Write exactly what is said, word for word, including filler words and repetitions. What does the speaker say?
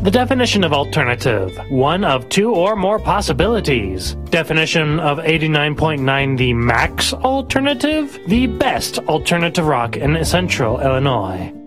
The definition of alternative: one of two or more possibilities. Definition of eighty-nine point nine: the max alternative, the best alternative rock in central Illinois.